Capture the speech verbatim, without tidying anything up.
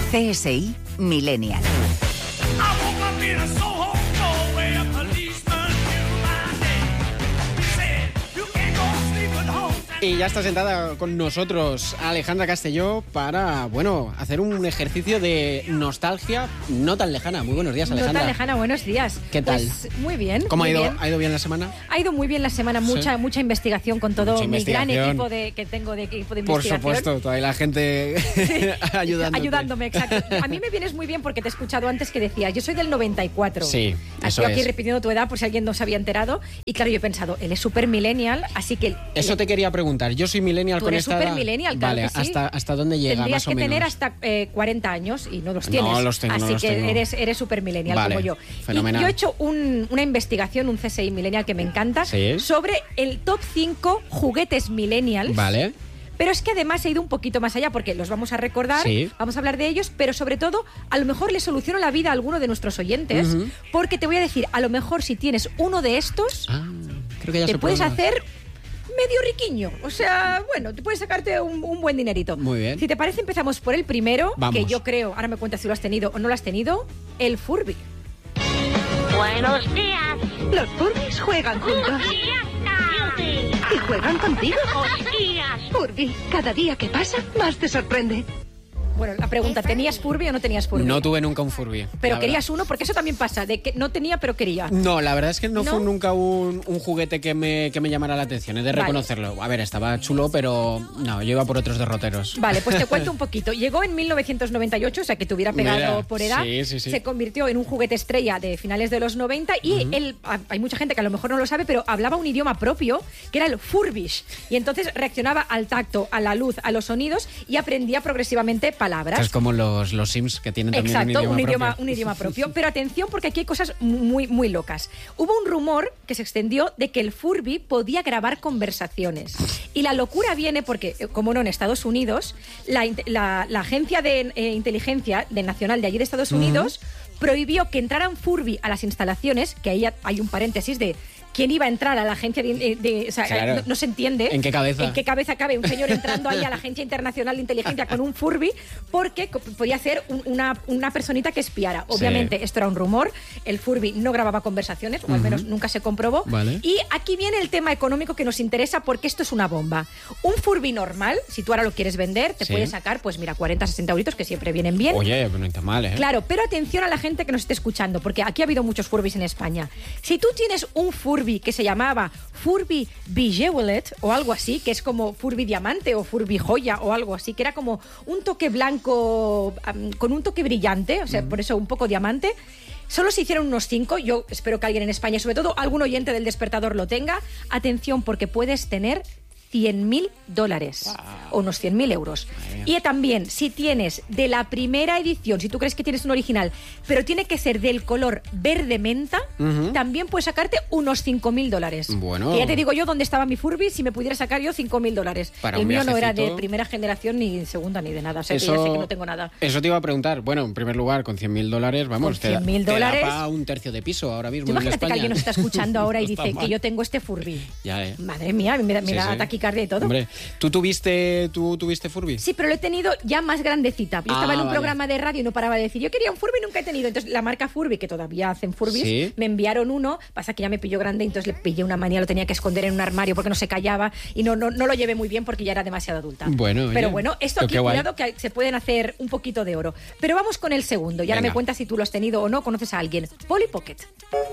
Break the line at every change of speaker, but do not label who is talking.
C S I Millennial.
Y ya está sentada con nosotros Alejandra Castelló para, bueno, hacer un ejercicio de nostalgia no tan lejana. Muy buenos días, Alejandra.
No tan lejana, buenos días.
¿Qué tal?
Pues muy bien.
¿Cómo
muy
ha ido?
bien.
¿Ha ido bien la semana?
Ha ido muy bien la semana, mucha
Sí.
mucha investigación con todo
Mucha
mi gran
investigación.
equipo de, que tengo de equipo de
Por
investigación.
supuesto, toda la gente ayudándote.
Ayudándome, exacto. A mí me vienes muy bien porque te he escuchado antes que decías, yo soy del noventa y cuatro.
Sí, eso
Estoy aquí
es.
repitiendo tu edad por si alguien no se había enterado. Y claro, yo he pensado, él es super millennial, así que...
Eso te quería preguntar. Yo soy millennial
Tú
con
eres
esta edad.
super millennial, claro
Vale,
que sí.
¿hasta, ¿hasta dónde llega,
Tendrías
más o
que tener
menos?
hasta eh, cuarenta años y no los
No
tienes.
los tengo, no
Así
los
que
tengo.
eres, eres super millennial
Vale,
como yo.
fenomenal.
Y yo he hecho un- una investigación, un C S I millennial que me encanta,
Sí.
sobre el top cinco juguetes millennials.
Vale.
Pero es que además he ido un poquito más allá porque los vamos a recordar,
Sí.
vamos a hablar de ellos, pero sobre todo a lo mejor le soluciono la vida a alguno de nuestros oyentes,
Ujú.
porque te voy a decir, a lo mejor si tienes uno de estos,
Ah, creo que ya
te
sé por
puedes
dónde vas.
hacer medio riquiño. O sea, bueno, te puedes sacarte un, un buen dinerito.
Muy bien.
Si te parece, empezamos por el primero,
Vamos.
que yo creo, ahora me cuentas si lo has tenido o no lo has tenido, el Furby.
Buenos días.
Los Furbies juegan juntos
¡Ya
y juegan contigo.
está! ¡Hostias!
Furby, cada día que pasa, más te sorprende.
Bueno, la pregunta, ¿tenías Furby o no tenías Furby?
No tuve nunca un Furby.
Pero
la
querías uno, porque eso también pasa, de que no tenía, pero quería.
verdad. No, la verdad es que no,
¿No?
fue nunca un, un juguete que me, que me llamara la atención, he de
Vale.
reconocerlo. A ver, estaba chulo, pero no, yo iba por otros derroteros.
Vale, pues te cuento un poquito. Llegó en mil novecientos noventa y ocho, o sea que te hubiera pegado
Mira,
por edad.
sí, sí, sí.
Se convirtió en un juguete estrella de finales de los noventa y él, a- hay mucha gente que a lo mejor no lo sabe, pero hablaba un idioma propio, que era el Furbish. Y entonces reaccionaba al tacto, a la luz, a los sonidos y aprendía progresivamente palabras.
Es como los, los Sims que tienen también
Exacto,
un idioma,
un idioma,
propio.
un idioma propio. Pero atención, porque aquí hay cosas muy, muy locas. Hubo un rumor que se extendió de que el Furby podía grabar conversaciones. Y la locura viene porque, eh, como no, en Estados Unidos, la, inte- la- la agencia de eh, inteligencia de nacional de allí de Estados Unidos prohibió que entraran Furby a las instalaciones, que ahí hay un paréntesis de quién iba a entrar a la agencia de... de- de- o sea,
Claro.
no, no se entiende.
¿En qué cabeza?
En qué cabeza cabe un señor entrando ahí a la Agencia Internacional de Inteligencia con un Furby, porque co- podía ser un- una, una personita que espiara. Obviamente,
Sí.
esto era un rumor, el Furby no grababa conversaciones, o al menos nunca se comprobó.
Vale.
Y aquí viene el tema económico que nos interesa, porque esto es una bomba. Un Furby normal, si tú ahora lo quieres vender, te
Sí.
puede sacar, pues mira, cuarenta, sesenta euritos, que siempre vienen bien.
Oye, pero no está mal, ¿eh?
Claro, pero atención a la gente que nos esté escuchando, porque aquí ha habido muchos Furbys en España. Si tú tienes un Furby que se llamaba Furby Bejeweled o algo así, que es como Furby Diamante o Furby Joya o algo así, que era como un toque blanco am, con un toque brillante, o sea, por eso un poco diamante. Solo se hicieron unos cinco, yo espero que alguien en España, sobre todo algún oyente del Despertador lo tenga. Atención, porque puedes tener cien mil dólares o unos cien mil euros. Y también, si tienes de la primera edición, si tú crees que tienes un original, pero tiene que ser del color verde menta,
Ujú.
también puedes sacarte unos cinco mil dólares.
Bueno.
Que ya te digo yo dónde estaba mi Furby si me pudiera sacar yo cinco mil dólares.
Para
El
un
mío no era de
viajecito.
primera generación ni segunda ni de nada. O sea, que ya sé que no tengo nada.
Eso te iba a preguntar. Bueno, en primer lugar, con cien mil dólares, vamos,
Con
te da-
cien mil
te da
dólares.
pa' un tercio de piso ahora mismo
Tú
en
imagínate
España.
que alguien nos está escuchando ahora y
No está
dice
mal.
que yo tengo este Furby.
Ya, eh.
Madre mía, me da, me
Sí,
da
sí.
taquicardia y todo.
Hombre, ¿tú tuviste, tú tuviste Furby?
Sí, pero lo he tenido ya más grandecita. Yo
Ah,
estaba en un
vale.
programa de radio y no paraba de decir, yo quería un Furby y nunca he tenido. Entonces la marca Furby, que todavía hacen Furbys,
Sí.
me enviaron uno. Pasa que ya me pilló grande, entonces le pillé una manía, lo tenía que esconder en un armario porque no se callaba y no, no, no lo llevé muy bien porque ya era demasiado adulta.
Bueno, oye,
pero bueno, esto
pero
aquí,
qué guay.
cuidado, que se pueden hacer un poquito de oro. Pero vamos con el segundo. Y ahora
Venga.
me cuentas si tú lo has tenido o no, conoces a alguien. Polly Pocket.